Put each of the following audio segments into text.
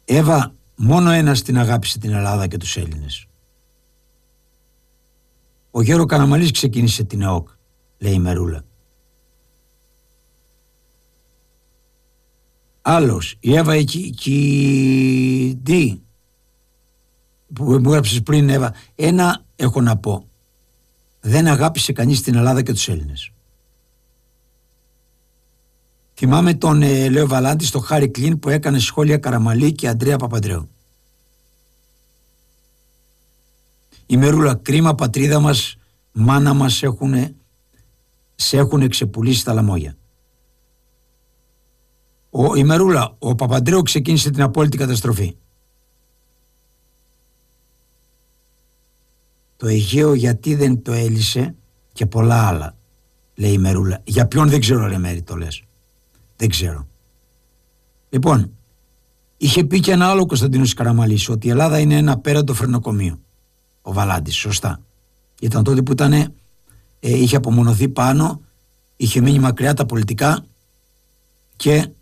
Εύα, μόνο ένας την αγάπησε την Ελλάδα και τους Έλληνες. Ο Γέρο Καραμανλής ξεκίνησε την ΕΟΚ, λέει η Μερούλα. Άλλος, η Εύα εκεί που μου έγραψες πριν, Εύα, ένα έχω να πω. Δεν αγάπησε κανείς την Ελλάδα και τους Έλληνες. Θυμάμαι τον Λέο Βαλάντη στο Χάρι Κλίν που έκανε σχόλια Καραμανλή και Αντρέα Παπαντρέου. Η Μερούλα, κρίμα πατρίδα μας, μάνα μας σε έχουν ξεπουλήσει τα λαμόγια. Η Μερούλα, ο Παπαντρέου ξεκίνησε την απόλυτη καταστροφή. Το Αιγαίο γιατί δεν το έλυσε και πολλά άλλα, λέει η Μερούλα. Για ποιον δεν ξέρω, ρε Μέρη, το λες. Δεν ξέρω. Λοιπόν, είχε πει και ένα άλλο Κωνσταντίνος Καραμανλής, ότι η Ελλάδα είναι ένα απέραντο φρενοκομείο. Ο Βαλάντης, σωστά. Ήταν τότε που είχε απομονωθεί πάνω, είχε μείνει μακριά τα πολιτικά και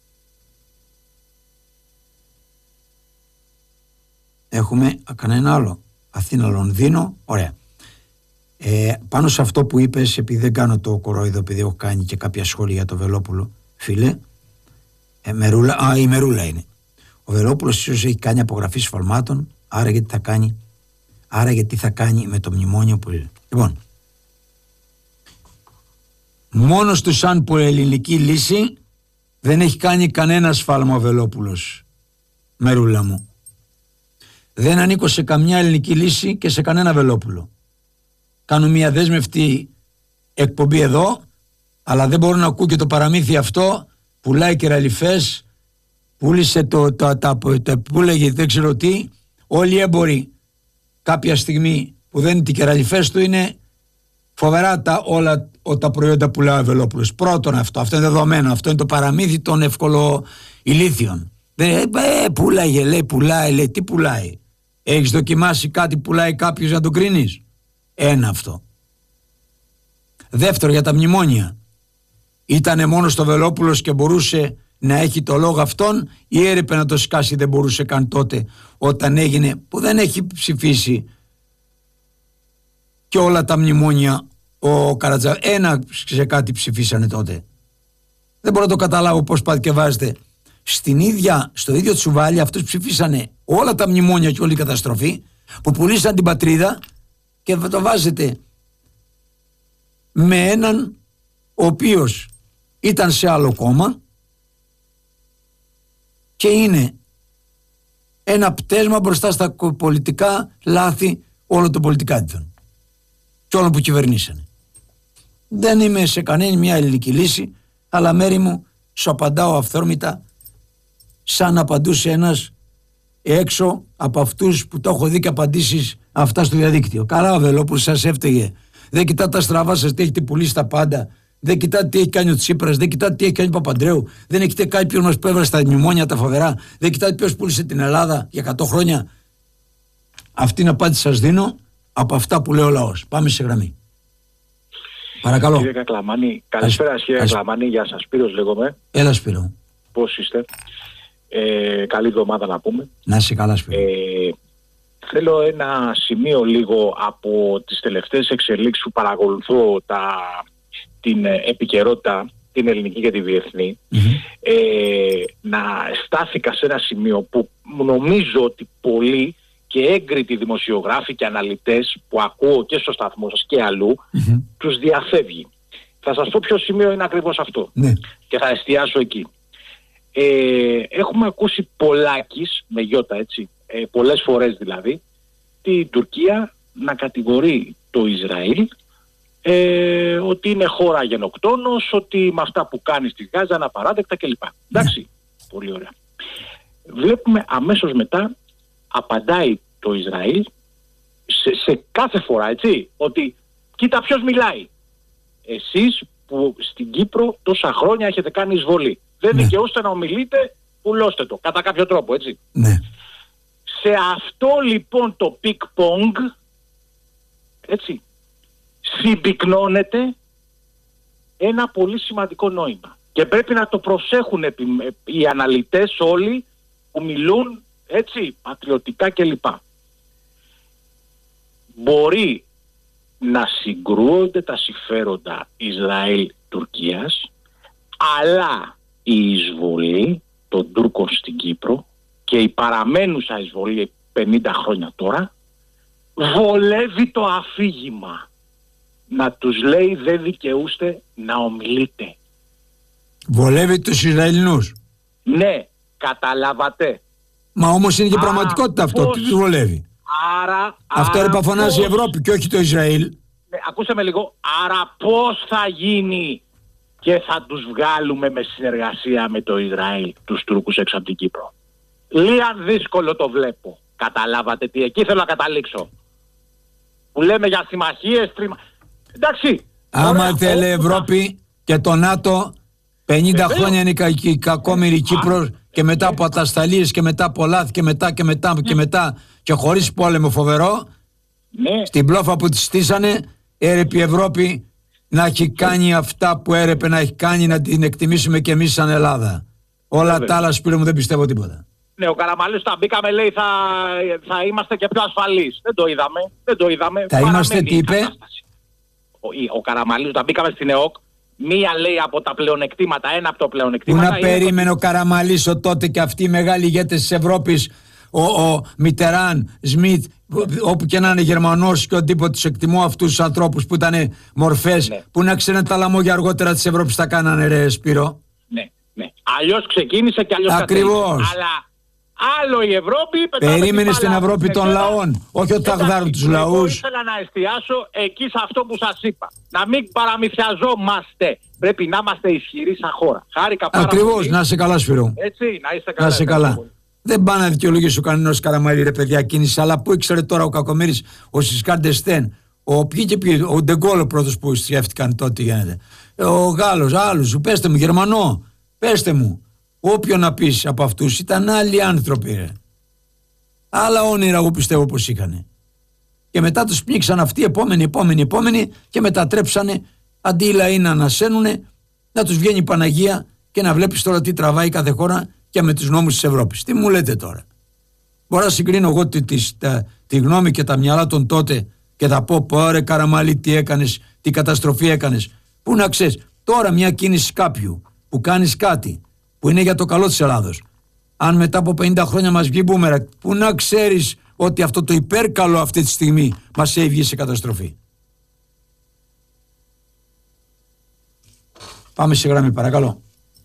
έχουμε κανένα άλλο. Αθήνα, Λονδίνο, ωραία. Πάνω σε αυτό που είπες, επειδή δεν κάνω το κορόιδο, επειδή έχω κάνει και κάποια σχόλια για το Βελόπουλο, φίλε, η Μερούλα είναι. Ο Βελόπουλος ίσως έχει κάνει απογραφή σφαλμάτων, άρα γιατί θα κάνει με το μνημόνιο που είναι. Λοιπόν, μόνος του σαν πολυελληνική λύση δεν έχει κάνει κανένα σφάλμα ο Βελόπουλος, Μερούλα μου. Δεν ανήκω σε καμιά ελληνική λύση και σε κανένα Βελόπουλο. Κάνω μια δέσμευτη εκπομπή εδώ, αλλά δεν μπορώ να ακούω και το παραμύθι αυτό. Πουλάει κεραλιφές, πούλησε πούλεγε δεν ξέρω τι. Όλοι οι έμποροι κάποια στιγμή που δεν είναι οι κεραλιφές του είναι φοβερά όλα τα προϊόντα που λέει ο Βελόπουλος. Πρώτον αυτό είναι δεδομένο, αυτό είναι το παραμύθι των ευκολοηλίθιων. Πουλάγε, λέει, τι πουλάει. Έχεις δοκιμάσει κάτι που πουλάει κάποιος να το κρίνεις? Ένα αυτό. Δεύτερο, για τα μνημόνια. Ήτανε μόνο στο Βελόπουλος και μπορούσε να έχει το λόγο αυτόν, ή έρεπε να το σκάσει, δεν μπορούσε καν τότε όταν έγινε, που δεν έχει ψηφίσει και όλα τα μνημόνια ο Καρατζαφέρης. Ένα σε κάτι ψηφίσανε τότε. Δεν μπορώ να το καταλάβω πώς πάτε και βάζετε στο ίδιο τσουβάλι. Αυτούς ψηφίσανε όλα τα μνημόνια και όλη η καταστροφή, που πουλήσαν την πατρίδα, και το βάζετε με έναν ο οποίος ήταν σε άλλο κόμμα και είναι ένα πτέσμα μπροστά στα πολιτικά λάθη όλων των πολιτικάτων και όλων που κυβερνήσανε. Δεν είμαι σε κανένα μια ελληνική λύση, αλλά μέρη μου σου απαντάω αυθόρμητα, σαν απαντούσε ένας έξω από αυτούς που το έχω δει και απαντήσεις αυτά στο διαδίκτυο. Καλά, ο Βελόπουλος σας έφταιγε. Δεν κοιτάτε τα στραβά σας, τι έχετε πουλήσει τα πάντα. Δεν κοιτάτε τι έχει κάνει ο Τσίπρας, δεν κοιτάτε τι έχει κάνει ο Παπαντρέου. Δεν έχετε κάνει ποιος μας πέβρασε τα μνημόνια τα φοβερά. Δεν κοιτάτε ποιος πούλησε την Ελλάδα για 100 χρόνια. Αυτή την απάντηση σας δίνω από αυτά που λέει ο λαός. Πάμε σε γραμμή. Παρακαλώ. Κύριε Κακλαμάνη, καλησπέρα κύριε Κακλαμάνη, γεια σας, Σπύρος λέγομαι. Έλα Σπύρο. Πώς είστε? Καλή εβδομάδα να πούμε. Να είσαι καλά Σπύρο. Θέλω ένα σημείο λίγο από τις τελευταίες εξελίξεις που παρακολουθώ την επικαιρότητα, την ελληνική και τη διεθνή. Να στάθηκα σε ένα σημείο που νομίζω ότι πολλοί και έγκριτοι δημοσιογράφοι και αναλυτές που ακούω και στο σταθμό σας και αλλού τους διαφεύγει. Θα σας πω ποιο σημείο είναι ακριβώς αυτό και θα εστιάσω εκεί. Έχουμε ακούσει πολλάκις, με γιώτα έτσι, πολλές φορές δηλαδή, την Τουρκία να κατηγορεί το Ισραήλ ότι είναι χώρα γενοκτόνος, ότι με αυτά που κάνει στη Γάζα είναι απαράδεκτα κλπ. Εντάξει, πολύ ωραία. Βλέπουμε αμέσως μετά απαντάει το Ισραήλ σε κάθε φορά, έτσι, ότι κοίτα ποιος μιλάει. Εσείς που στην Κύπρο τόσα χρόνια έχετε κάνει εισβολή. Δεν δικαιούστε να ομιλείτε, πουλώστε το, κατά κάποιο τρόπο, έτσι. Ναι. Σε αυτό λοιπόν το πικ-πονγκ, έτσι, συμπυκνώνεται ένα πολύ σημαντικό νόημα. Και πρέπει να το προσέχουν οι αναλυτές όλοι που μιλούν έτσι πατριωτικά κλπ. Μπορεί να συγκρούονται τα συμφέροντα Ισραήλ-Τουρκίας, αλλά η εισβολή των Τούρκων στην Κύπρο και η παραμένουσα εισβολή 50 χρόνια τώρα βολεύει το αφήγημα. Να τους λέει δεν δικαιούστε να ομιλείτε. Βολεύει τους Ισραηλινούς. Ναι, καταλάβατε. Μα όμως είναι και πραγματικότητα αυτό. Τι τους βολεύει? Αυτό επαφωνάζει η Ευρώπη και όχι το Ισραήλ. Ναι, ακούσε με λίγο. Άρα πώς θα γίνει και θα τους βγάλουμε με συνεργασία με το Ισραήλ τους Τούρκους έξω από την Κύπρο? Λίγα δύσκολο το βλέπω. Καταλάβατε τι? Εκεί θέλω να καταλήξω. Που λέμε για συμμαχίες, εντάξει. Άμα θέλει η Ευρώπη και το ΝΑΤΟ 50 χρόνια είναι η κακόμοιρη Κύπρος και μετά από ατασταλίες και μετά από λάθη και μετά και χωρίς πόλεμο φοβερό, στην πλόφα που τη στήσανε έρεπε η Ευρώπη να έχει κάνει αυτά που έρεπε να έχει κάνει, να την εκτιμήσουμε και εμείς σαν Ελλάδα. Όλα τα άλλα, Σπύρο μου, δεν πιστεύω τίποτα. Ναι, ο Καραμανλής όταν μπήκαμε λέει θα είμαστε και πιο ασφαλείς. Δεν το είδαμε. Θα είμαστε, τι είπε? Ο Καραμανλής όταν μπήκαμε στην ΕΟΚ, μία λέει από τα πλεονεκτήματα, ένα από το πλεονεκτήματα. Πού να περίμενε ο Καραμανλής τότε και αυτοί οι μεγάλοι ηγέτες της Ευρώπης, ο Μιτεράν, Σμιτ, όπου και να είναι Γερμανός και οτιδήποτε, τους εκτιμώ αυτούς τους ανθρώπους που ήταν μορφές, που να ξέρουν τα λαμόγια αργότερα της Ευρώπης τα κάνανε, ρε Σπύρο. Ναι. Αλλιώς ξεκίνησε και αλλιώς ακριβώς. Αλλά άλλο η Ευρώπη. Περίμενε στην Ευρώπη των λαών, όχι ότι θα γδάρουν τους λαούς. Εγώ ήθελα να εστιάσω εκεί σε αυτό που σας είπα. Να μην παραμυθιαζόμαστε. Πρέπει να είμαστε ισχυροί σαν χώρα. Χάρηκα πάρα πολύ. Ακριβώς, να είσαι καλά, Σπύρο. Έτσι, να είστε καλά. Να είσαι καλά. Δεν πάει να δικαιολογήσει ο κανένας Καραμανλή, ρε παιδιά, κίνηση, αλλά πού ήξερε τώρα ο Κακομοίρης, ο Σισκάρντεστεν, ο Ντεγκόλ, ο πρώτος που σκέφτηκαν τότε τι γίνεται. Ο Γάλλος, άλλους, πέστε μου, Γερμανό, πέστε μου. Όποιον να πεις από αυτούς ήταν άλλοι άνθρωποι, ρε. Άλλα όνειρα, εγώ πιστεύω πως είχαν. Και μετά τους πνίξαν αυτοί επόμενοι και μετατρέψανε, αντί οι λαοί να ανασαίνουνε, να τους βγαίνει η Παναγία και να βλέπεις τώρα τι τραβάει κάθε χώρα και με τους νόμους της Ευρώπης. Τι μου λέτε τώρα? Μπορώ να συγκρίνω εγώ τη γνώμη και τα μυαλά των τότε και θα πω, ρε Καραμανλή, τι έκανες, τι καταστροφή έκανες. Πού να ξέρεις, τώρα μια κίνηση κάποιου που κάνεις κάτι που είναι για το καλό της Ελλάδος, αν μετά από 50 χρόνια μας βγει μπούμερα, πού να ξέρεις ότι αυτό το υπέρκαλο αυτή τη στιγμή μας έβγει σε καταστροφή? Πάμε σε γραμμή, παρακαλώ.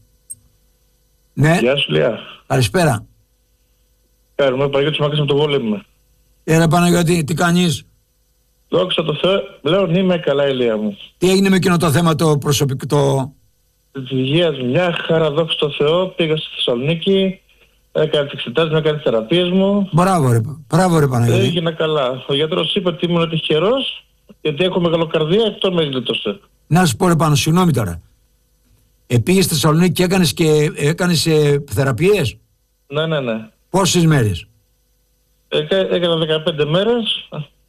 Ναι. Γεια σου, Λία. Καλησπέρα. Καλησπέρα, Παναγιώτης Μακρύς από το Βόλεμ. Παναγιώτη, τι κάνεις? Δόξα τω Θεώ, πλέον είμαι καλά, Ηλία μου. Τι έγινε με εκείνο το θέμα το προσωπικό? Της υγείας μια χαρά, δόξα τω Θεώ, πήγα στη Θεσσαλονίκη, έκανα τις εξετάσεις μου, έκανα τις θεραπείες μου. Μπράβο ρε Παναγιώτη. Έγινα καλά. Ο γιατρός είπε ότι ήμουν τυχερός, γιατί έχω μεγαλοκαρδία, αυτό με γλιτώσε. Να σου πω ρε Πάνο, συγγνώμη τώρα. Πήγες στη Θεσσαλονίκη και έκανες θεραπείες? Ναι. Πόσες μέρες? Έκανα 15 μέρες.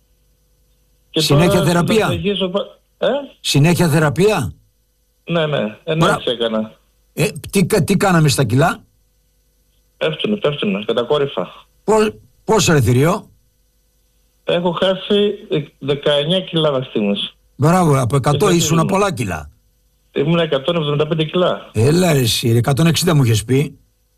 Και συνέχεια θεραπεία? Συνέχεια θεραπεία? Ναι, εννοείς έκανα. Τι κάναμε στα κιλά? Πέφτουνε, κατακόρυφα. Πόσο ρε θηριό? Έχω χάσει 19 κιλά μέχρι στιγμής. Μπράβο, από 100 ήσουν πολλά κιλά. Ήμουν 175 κιλά. Έλα ρε εσύ, 160 μου είχες πει.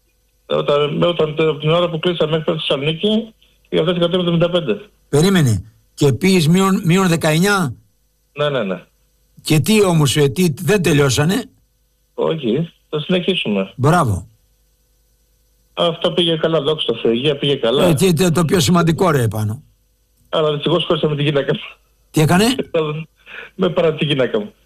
Όταν την ώρα που κλείσαμε μέχρι τη Θεσσαλονίκη, είχα φτάσει 175. Περίμενε. Και πήγες μείον 19. Ναι. Και τι όμως, δεν τελειώσανε? Όχι, θα συνεχίσουμε. Μπράβο. Αυτό πήγε καλά, δόξα τω Θεώ, η υγεία πήγε καλά. Το πιο σημαντικό ρε πάνω. Αλλά δυστυχώς χώρισα με τη γυναίκα μου. Τι έκανε? Με παρά τη γυναίκα μου.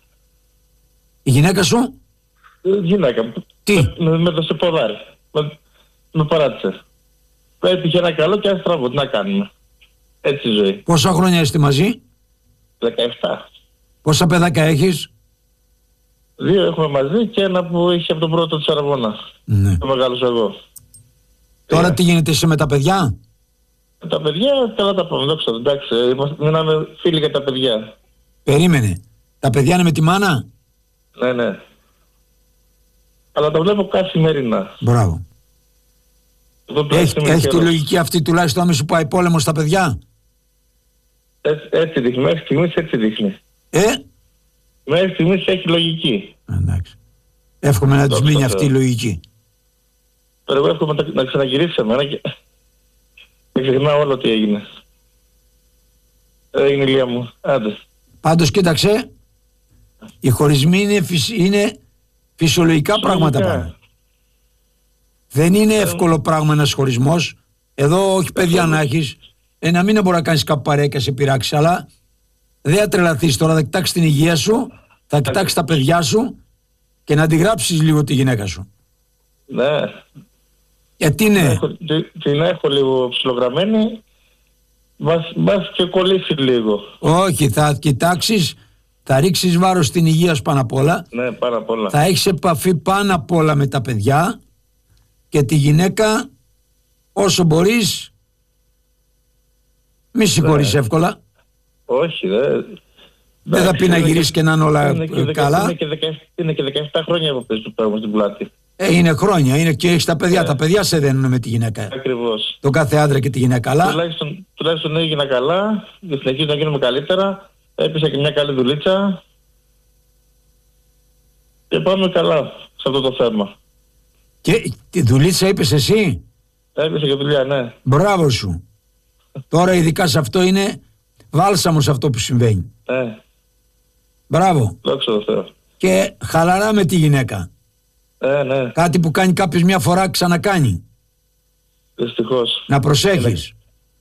Η γυναίκα σου? Γυναίκα μου. Τι? Με έδωσε ποδάρι. Με παράτησε. Έτυχε ένα καλό και ένα στραβό. Τι να κάνουμε. Έτσι η ζωή. Πόσα χρόνια είστε μαζί? 17. Πόσα παιδάκια έχεις? 2 έχουμε μαζί και ένα που είχε από τον πρώτο της Αραβώνα. Ναι. Το μεγάλωσα εγώ. Τώρα τι γίνεται εσύ με τα παιδιά? Τα παιδιά καλά τα πάμε, δόξα. Εντάξει, μείναμε φίλοι για τα παιδιά. Περίμενε. Τα παιδιά είναι με τη μάνα? Ναι. Αλλά τα βλέπω καθημερινά. Μπράβο. Έχει τη λογική αυτή τουλάχιστον να μην σου πάει πόλεμο στα παιδιά. Έτσι δείχνει, μέχρι στιγμής έτσι δείχνει. Μέχρι στιγμής έχει λογική. Εντάξει. Εύχομαι να τους μείνει αυτή η λογική. Τώρα εγώ εύχομαι να ξαναγυρίσει σε μένα και δεν ξεχνάω όλο τι έγινε. Έγινε ηλία μου. Άντε. Πάντως κοίταξε, οι χωρισμοί είναι φυσιολογικά πράγματα πάνε. Δεν είναι εύκολο πράγμα ένας χωρισμός. Εδώ όχι παιδιά να έχεις, να μην μπορεί να κάνεις κάπου παρέα και σε πειράξει, αλλά δεν θα τρελαθείς τώρα, θα κοιτάξεις την υγεία σου, θα κοιτάξεις τα παιδιά σου και να αντιγράψεις λίγο τη γυναίκα σου. Ναι. Γιατί ναι. Την έχω λίγο ψιλογραμμένη, μας και κολλήσει λίγο. Όχι, θα κοιτάξεις, θα ρίξεις βάρος στην υγεία σου πάνω απ' όλα. Ναι, πάνω απ' όλα. Θα έχεις επαφή πάνω απ' όλα με τα παιδιά και τη γυναίκα όσο μπορείς μη συγχωρείς εύκολα. Όχι, δεν θα πει να γυρίσεις και να είναι όλα καλά. Είναι και 17 χρόνια που παίζει το πράγμα στην πλάτη. Είναι χρόνια, είναι και έχεις τα παιδιά. Τα παιδιά σε δένουν με τη γυναίκα. Ακριβώς. Το κάθε άντρα και τη γυναίκα. Αλλά τουλάχιστον έγινα καλά, συνεχίζω να γίνομαι καλύτερα. Έπεισα και μια καλή δουλίτσα. Και πάμε καλά σε αυτό το θέμα. Και τη δουλίτσα είπες εσύ? Έπεισα και δουλειά, ναι. Μπράβο σου. Τώρα ειδικά σε αυτό είναι βάλσαμο σε αυτό που συμβαίνει. Μπράβο. Δόξα τω Θεώ. Και χαλαρά με τη γυναίκα. Ναι. Κάτι που κάνει κάποιος μια φορά ξανακάνει. Δυστυχώς. Να προσέχεις.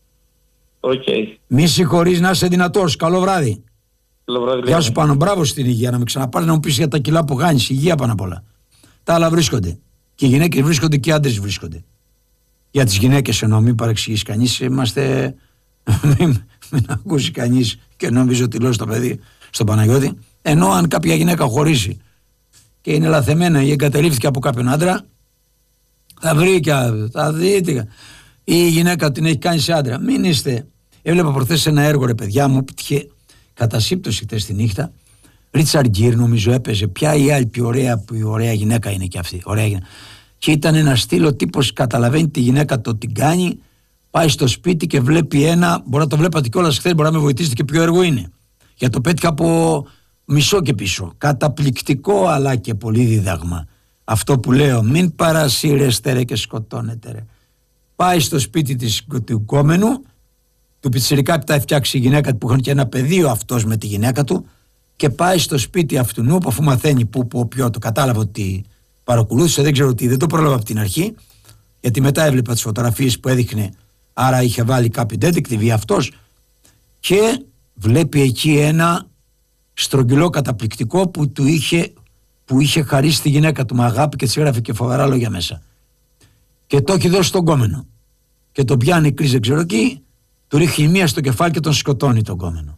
Μη συγχωρείς, να είσαι δυνατός. Καλό βράδυ. Καλό βράδυ. Γεια σου πάνω, μπράβο στην υγεία. Να με ξαναπάρει να μου πεις για τα κιλά που χάνεις. Υγεία πάνω απ' όλα. Τα άλλα βρίσκονται. Και οι γυναίκες βρίσκονται και οι άντρες βρίσκονται. Για τις γυναίκες εννοώ, μην παρεξηγήσει κανείς. Είμαστε. Μην ακούσει κανείς και νομίζω ότι λέω στο παιδί, στον Παναγιώτη. Ενώ αν κάποια γυναίκα χωρίσει και είναι λαθεμένα ή εγκαταλείφθηκε από κάποιον άντρα, θα βρει και θα δείτε. Ή η γυναίκα την έχει κάνει σε άντρα. Μην είστε. Έβλεπα προχθές ένα έργο, ρε παιδιά μου, πετυχε κατά σύμπτωση χτες τη νύχτα. Ρίτσαρντ Γκίρ νομίζω έπαιζε. Ποια η άλλη πιο ωραία γυναίκα είναι και αυτή. Ωραία γυναίκα. Και ήταν ένα στήλο τύπος, καταλαβαίνει τη γυναίκα το την κάνει, πάει στο σπίτι και βλέπει ένα. Μπορεί να το βλέπατε κιόλας χθες, μπορεί να με βοηθήσετε και ποιο έργο είναι. Για το πέτυχα από μισό και πίσω. Καταπληκτικό αλλά και πολύ δίδαγμα. Αυτό που λέω, μην παρασύρεστε ρε και σκοτώνετε ρε. Πάει στο σπίτι του κόμενου, του πιτσιρικά που τα έχει φτιάξει η γυναίκα που είχαν και ένα πεδίο αυτός με τη γυναίκα του, και πάει στο σπίτι αυτού που αφού μαθαίνει που ποιο το κατάλαβε ότι παρακολούθησε, δεν ξέρω τι, δεν το πρόλαβα από την αρχή, γιατί μετά έβλεπα τις φωτογραφίες που έδειχνε, άρα είχε βάλει κάποιο detective αυτός, και βλέπει εκεί ένα στρογγυλό καταπληκτικό που είχε χαρίσει τη γυναίκα του με αγάπη και της έγραφε και φοβερά λόγια μέσα. Και το έχει δώσει στον κόμενο. Και τον πιάνει κρίς, δεν ξέρω εκεί, του ρίχνει μία στο κεφάλι και τον σκοτώνει τον κόμενο.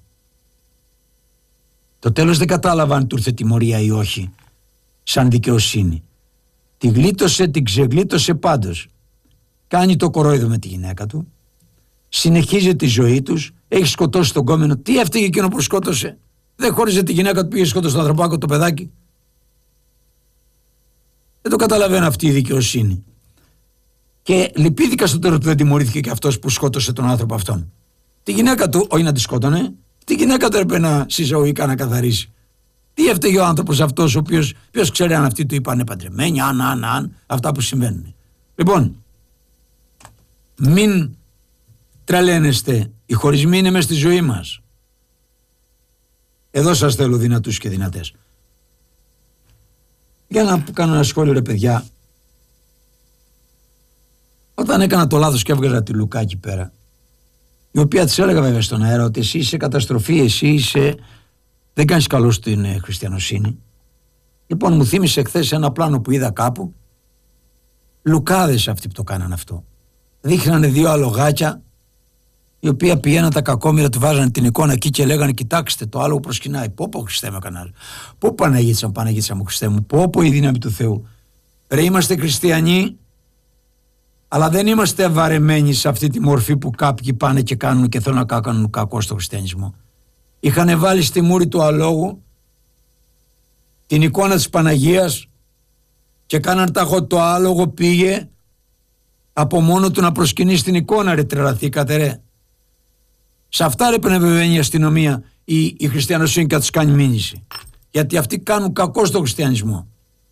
Το τέλος δεν κατάλαβα αν του ήρθε τιμωρία ή όχι, σαν δικαιοσύνη. Τη γλίτωσε, την ξεγλίτωσε πάντως. Κάνει το κορόιδο με τη γυναίκα του, συνεχίζει τη ζωή τους, έχει σκοτώσει τον κόμενο. Τι έφταιγε εκείνο που σκότωσε? Δεν χώριζε τη γυναίκα του, πήγε σκότωσε τον ανθρωπάκο, το παιδάκι. Δεν το καταλαβαίνω αυτή η δικαιοσύνη. Και λυπήθηκα στο τέλος που δεν τιμωρήθηκε και αυτός που σκότωσε τον άνθρωπο αυτόν. Τη γυναίκα του, όχι να τη σκότωνε, τη γυναίκα του έπρεπε να συσσαγωγικά να καθαρίσει. Τι έφταιγε ο άνθρωπος αυτός, ο οποίος, ποιος ξέρει αν αυτοί του είπαν παντρεμένοι, αν, αυτά που συμβαίνουν. Λοιπόν, μην τρελαίνεστε, οι χωρισμοί είναι μες στη ζωή μας. Εδώ σας θέλω δυνατούς και δυνατές. Για να κάνω ένα σχόλιο ρε παιδιά. Όταν έκανα το λάθος και έβγαζα τη Λουκά εκεί πέρα, η οποία της έλεγα βέβαια στον αέρα ότι εσύ είσαι καταστροφή, εσύ είσαι, δεν κάνεις καλό στην χριστιανοσύνη. Λοιπόν, μου θύμισε χθες ένα πλάνο που είδα κάπου. Λουκάδες αυτοί που το κάνανε αυτό. Δείχνανε δύο αλογάκια, οι οποίοι πηγαίναν τα κακόμοιρα, του βάζανε την εικόνα εκεί και λέγανε: κοιτάξτε, το άλογο προσκυνάει. Πω, Χριστέ μου, κανάλι. Πω, Παναγίτσα μου, Χριστέ μου, πω, η δύναμη του Θεού. Ρε, είμαστε χριστιανοί, αλλά δεν είμαστε βαρεμένοι σε αυτή τη μορφή που κάποιοι πάνε και κάνουν και θέλουν να κάνουν κακό στο χριστιανισμό. Είχαν βάλει στη μούρη του αλόγου την εικόνα της Παναγίας και κάναν το άλογο πήγε Από μόνο του να προσκυνήσει την εικόνα, ρε, τρελαθήκατε, ρε. Σε αυτά ρε πνευμένη η αστυνομία η χριστιανοσύνη και θα τους κάνει μήνυση. Γιατί αυτοί κάνουν κακό στον χριστιανισμό.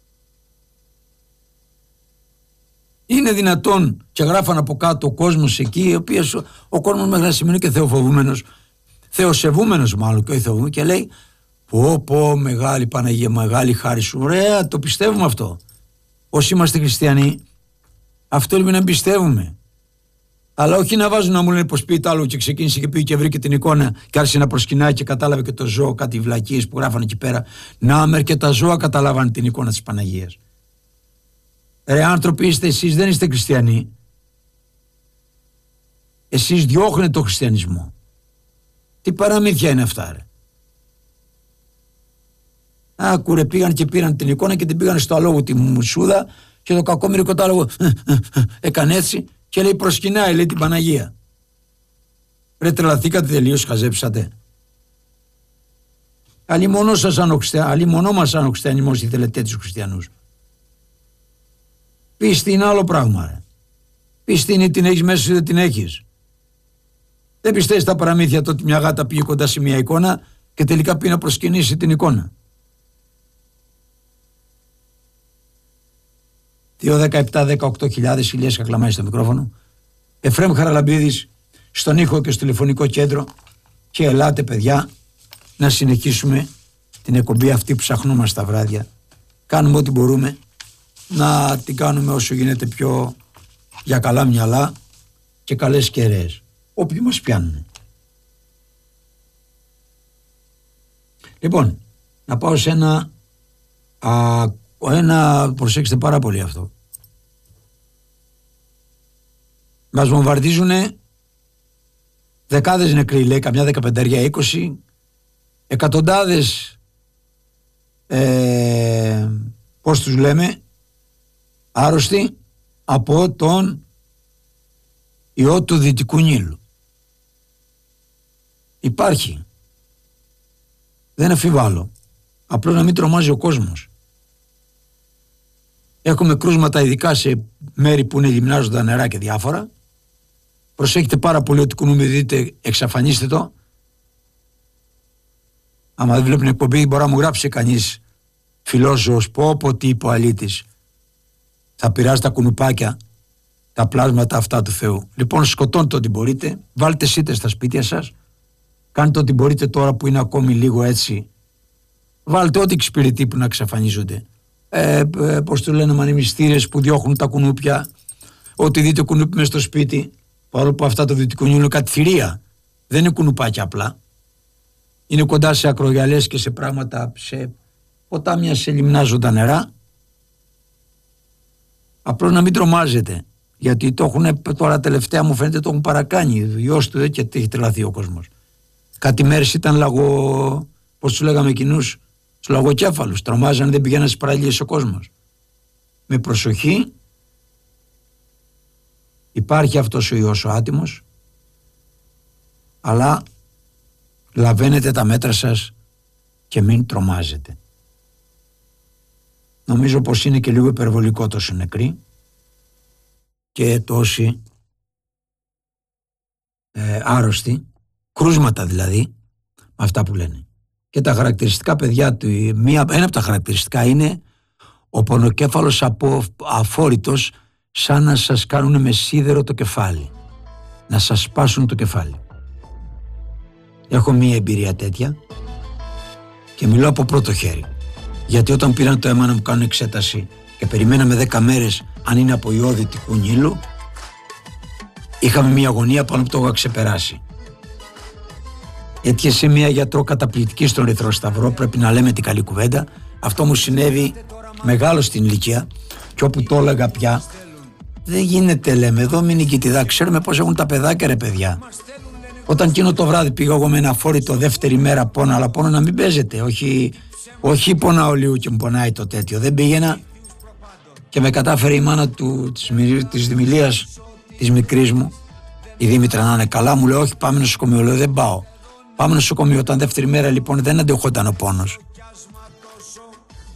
Είναι δυνατόν, και γράφαν από κάτω ο κόσμος εκεί, ο κόσμος μέχρι ένα σημείο και θεοφοβούμενος, θεοσεβούμενος μάλλον και όχι θεοβούμενος, και λέει πω μεγάλη Παναγία, μεγάλη χάρη σου. Ωραία, το πιστεύουμε αυτό. Όσοι είμαστε χριστιανοί, αυτό λέμε να πιστεύουμε. Αλλά όχι να βάζουν να μου λένε πως πει τ' άλλο και ξεκίνησε και πήγε και βρήκε την εικόνα και άρχισε να προσκυνάει και κατάλαβε και το ζώο, κάτι βλακίες που γράφανε εκεί πέρα. Να μερ και τα ζώα καταλάβανε την εικόνα της Παναγίας. Ρε άνθρωποι είστε εσείς, δεν είστε χριστιανοί. Εσείς διώχνετε το χριστιανισμό. Τι παραμύθια είναι αυτά, ρε. Άκουρε, πήγαν και πήραν την εικόνα και την πήγαν στο αλόγου τη μουσούδα και το κακόμοιρο κοτάλογο έκανε έτσι και λέει προσκυνάει, λέει την Παναγία. Ρε τρελαθήκατε τελείως, χαζέψατε. Αλλημονό μας αν ο χριστιανισμός ήθελε τέτοιους χριστιανούς. Πίστη είναι άλλο πράγμα, ρε. Πίστη είναι την έχεις μέσα σου, δεν την έχεις. Δεν πιστεύεις τα παραμύθια το ότι μια γάτα πήγε κοντά σε μια εικόνα και τελικά πήγε να προσκυνήσει την εικόνα. 2-17-18.000 χιλιές κακλαμάει στο μικρόφωνο. Εφραίμ Χαραλαμπίδης στον ήχο και στο τηλεφωνικό κέντρο. Και ελάτε παιδιά να συνεχίσουμε την εκπομπή αυτή που ψαχνούμαστε τα βράδια. Κάνουμε ό,τι μπορούμε να την κάνουμε όσο γίνεται πιο για καλά μυαλά και καλές κεραίες. Όποιοι μας πιάνουν. Λοιπόν, να πάω σε ένα προσέξτε πάρα πολύ αυτό. Μας βομβαρδίζουνε δεκάδες νεκροί, λέει, καμιά 15-20, εκατοντάδες πώς τους λέμε, άρρωστοι από τον ιό του Δυτικού Νείλου. Υπάρχει. Δεν αφιβάλλω. Απλώς να μην τρομάζει ο κόσμος. Έχουμε κρούσματα ειδικά σε μέρη που είναι λιμνάζοντα νερά και διάφορα. Προσέχετε πάρα πολύ ότι κουνούμε, δείτε, εξαφανίστε το. Άμα δεν βλέπει την εκπομπή μπορεί να μου γράψει κανείς φιλόσοφος πω τι είπε ο αλήτης. Θα πειράζει τα κουνουπάκια, τα πλάσματα αυτά του Θεού. Λοιπόν, σκοτώνετε ό,τι μπορείτε, βάλτε σίτες στα σπίτια σας, κάντε ό,τι μπορείτε τώρα που είναι ακόμη λίγο έτσι. Βάλτε ό,τι εξυπηρετεί που να εξαφανίζονται. Πώς το λένε, μανιμιστήρες που διώχνουν τα κουνούπια, ότι δείτε κουνούπι μες στο σπίτι, παρόλο που αυτά το Δυτικό Νείλο είναι κάτι θηρία, δεν είναι κουνουπάκια απλά, είναι κοντά σε ακρογιαλές και σε πράγματα, σε ποτάμια, σε λιμνάζοντα νερά. Απλώς να μην τρομάζετε, γιατί το έχουν τώρα τελευταία, μου φαίνεται το έχουν παρακάνει, ιός του και έχει τρελαθεί ο κόσμος. Κάτι μέρες ήταν πώς τους λέγαμε εκείνους, στους λαγοκέφαλους, τρομάζανε, δεν πηγαίνανε στις παραλίες ο κόσμος. Με προσοχή, υπάρχει αυτός ο ιός ο άτιμος, αλλά λαβαίνετε τα μέτρα σας και μην τρομάζετε. Νομίζω πως είναι και λίγο υπερβολικό τόσο νεκροί και τόσοι άρρωστοι, κρούσματα δηλαδή, με αυτά που λένε. Και τα χαρακτηριστικά, παιδιά του, ένα από τα χαρακτηριστικά είναι ο πονοκέφαλος αφόρητος, σαν να σας κάνουν με σίδερο το κεφάλι, να σας σπάσουν το κεφάλι. Έχω μία εμπειρία τέτοια και μιλώ από πρώτο χέρι, γιατί όταν πήραν το αίμα να μου κάνουν εξέταση και περιμέναμε 10 μέρες αν είναι από ιό Δυτικού Νείλου, είχαμε μία αγωνία πάνω που το είχα ξεπεράσει. Έτυχε σε μία γιατρό καταπληκτική στον Ερυθρό Σταυρό, πρέπει να λέμε την καλή κουβέντα. Αυτό μου συνέβη μεγάλο στην ηλικία και όπου το έλεγα πια, δεν γίνεται, λέμε, εδώ μην νικητιδά, ξέρουμε πώς έχουν τα παιδάκια, ρε παιδιά. Όταν εκείνο το βράδυ πήγα εγώ με ένα φόρητο δεύτερη μέρα πόνα, αλλά πόνο να μην παίζετε, όχι πονάω λίγο και μου πονάει το τέτοιο, δεν πήγαινα και με κατάφερε η μάνα της Δημηλίας, της μικρής μου, η Δήμητρα να είναι καλά, μου λέει όχι πάμε νοσοκομείο, λέω δεν πάω. Πάμε νοσοκομείο, όταν δεύτερη μέρα λοιπόν δεν αντεχόταν ο πόνος.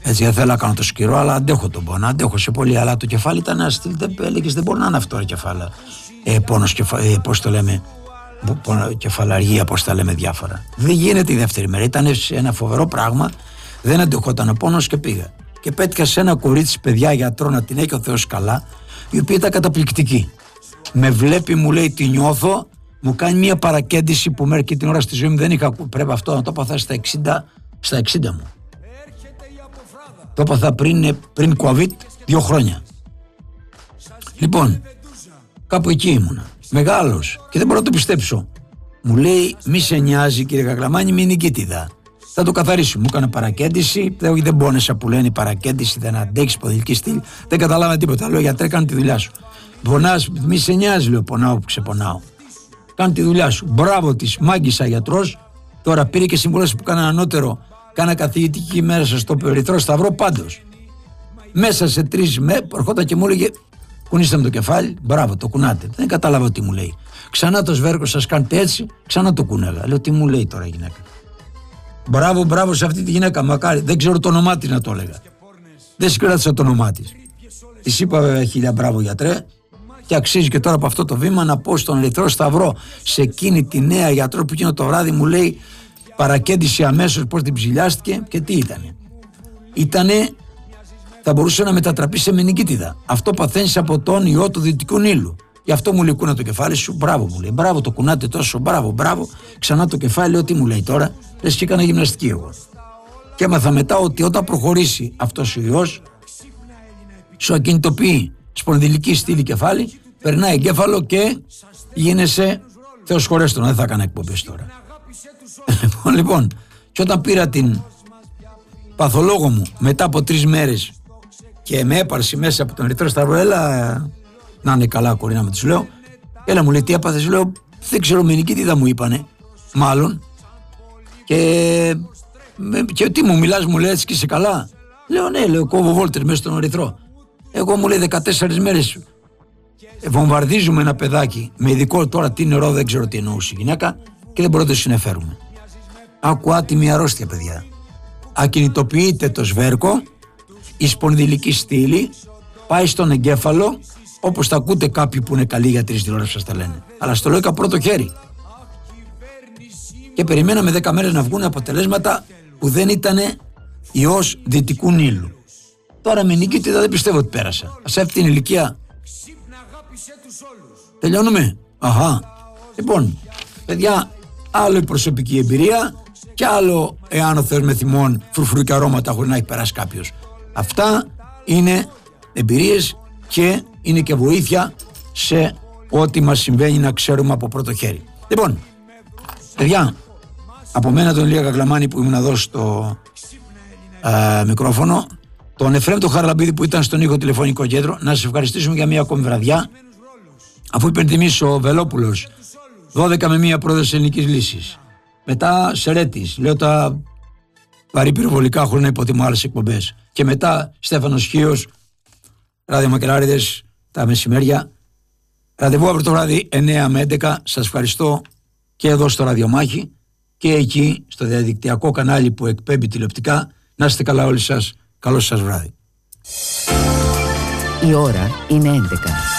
Έτσι, δεν θέλω να κάνω το σκυρό, αλλά αντέχω τον πόνο. Αντέχω σε πολύ, αλλά το κεφάλι ήταν ένα στυλ. Έλεγες δεν μπορεί να είναι αυτό το κεφάλι. Πόνος, πώς το λέμε, κεφαλαργία, πώς τα λέμε διάφορα. Δεν γίνεται η δεύτερη μέρα. Ήταν ένα φοβερό πράγμα. Δεν αντεχόταν ο πόνος και πήγα. Και πέτυχα σε ένα κορίτσι, παιδιά, γιατρό, να την έχει ο Θεός καλά, η οποία ήταν καταπληκτική. Με βλέπει, μου λέει τι νιώθω, μου κάνει μια παρακέντηση που μέχρι και την ώρα στη ζωή μου δεν είχα. Πρέπει αυτό να το έπαθα στα 60 μου. Το έπαθα πριν COVID 2 χρόνια. Λοιπόν, κάπου εκεί ήμουνα. Μεγάλος και δεν μπορώ να το πιστέψω. Μου λέει, μη σε νοιάζει κύριε Κακλαμάνη, μη νικήτηδα. Θα το καθαρίσω. Μου έκανε παρακέντηση. Δεν πόνεσα που λένε παρακέντηση, δεν αντέχει ποδηλική στήλη. Δεν καταλάβα τίποτα. Λέω γιατρέ, κάνε τη δουλειά σου. Πονάς, μη σε νοιάζει, λέω, πονάω που ξεπονάω. Κάνε τη δουλειά σου. Μπράβο της, μάγισσα γιατρός. Τώρα πήρε και συμβουλές που κάνα ανώτερο. Κάνα καθηγητική μέσα στο Ερυθρό Σταυρό. Πάντως, μέσα σε 3 μέρες, ερχόταν και μου έλεγε, κουνήστε με το κεφάλι. Μπράβο, το κουνάτε. Δεν κατάλαβα τι μου λέει. Ξανά το σβέρκο σας κάνετε έτσι, ξανά το κούνελα. Λέω, τι μου λέει τώρα η γυναίκα. Μπράβο σε αυτή τη γυναίκα, μακάρι. Δεν ξέρω το όνομά της να το έλεγα. Δεν συγκράτησα το όνομά της. Της είπα βέβαια 1000 μπράβο γιατρέ, και αξίζει και τώρα από αυτό το βήμα να πω στον Ερυθρό Σταυρό, σε εκείνη τη νέα γιατρό που εκείνο το βράδυ μου λέει παρακέντηση αμέσως, πώς την ψηλιάστηκε και τι ήτανε. Θα μπορούσε να μετατραπεί σε μενικίτιδα. Αυτό παθαίνεις από τον ιό του Δυτικού Νείλου. Γι' αυτό μου λέει κούνα το κεφάλι σου, μπράβο μου λέει. Μπράβο, το κουνάτε τόσο, μπράβο. Ξανά το κεφάλι, λέω τι μου λέει τώρα. Λες και έκανα γυμναστική εγώ. Και έμαθα μετά ότι όταν προχωρήσει αυτός ο ιός, σου ακινητοποιεί σπονδυλική στήλη κεφάλι, περνάει εγκέφαλο και γίνεσαι. Θεός χωρέστον, δεν θα έκανα εκπομπές τώρα. Λοιπόν, και όταν πήρα την παθολόγο μου μετά από 3 μέρες και με έπαρση μέσα από τον Ερυθρό Σταυρό, έλα να είναι καλά κορίνα μου, της λέω, έλα μου λέει τι έπαθες, λέω δεν ξέρω μενική τι θα μου είπανε, μάλλον, και τι μου μιλάς, μου λέει έτσι και είσαι καλά. Λέω ναι, λέω κόβω βόλτερ μέσα στον Ερυθρό. Εγώ μου λέει 14 μέρες βομβαρδίζουμε ένα παιδάκι με ειδικό τώρα τι νερό, δεν ξέρω τι εννοούσε η γυναίκα και δεν μπορώ να το συνεφέρουμε. Άκου άτιμη αρρώστια παιδιά. Ακινητοποιείται το σβέρκο, η σπονδυλική στήλη πάει στον εγκέφαλο, όπως τα ακούτε κάποιοι που είναι καλοί γιατροί στην ώρα σας τα λένε. Αλλά στο λέω από πρώτο χέρι. Και περιμέναμε 10 μέρες να βγουν αποτελέσματα που δεν ήταν ιός Δυτικού Νείλου. Τώρα με νικήτηδα δεν πιστεύω ότι πέρασα. Σε αυτή την ηλικία. Τελειώνουμε. Αχα. Λοιπόν, παιδιά, άλλο η προσωπική εμπειρία και άλλο εάν ο Θεός με θυμών φρουφρού και αρώματα χωρίς να έχει περάσει κάποιος. Αυτά είναι εμπειρίες και είναι και βοήθεια σε ό,τι μας συμβαίνει να ξέρουμε από πρώτο χέρι. Λοιπόν, παιδιά, από μένα τον Ηλία Κακλαμάνη που ήμουν εδώ στο μικρόφωνο, τον Εφραίμ τον Χαραλαμπίδη που ήταν στον ήχο τηλεφωνικό κέντρο, να σας ευχαριστήσουμε για μία ακόμη βραδιά, αφού υπενθυμίσω ο Βελόπουλος 12 με 1 πρόεδρος Ελληνικής Λύσης, μετά Σερέτης, λέω τα βαρύ πυροβολικά χωρίς να υποτιμώ άλλες εκπομπές, και μετά Στέφανος Χίος, ραδιομακελάριδες τα μεσημέρια. Ραντεβού αύριο το βράδυ 9 με 11. Σας ευχαριστώ και εδώ στο Ραδιομάχη και εκεί στο διαδικτυακό κανάλι που εκπέμπει τηλεοπτικά. Να είστε καλά όλοι σας. Καλό σας βράδυ. Η ώρα είναι 11.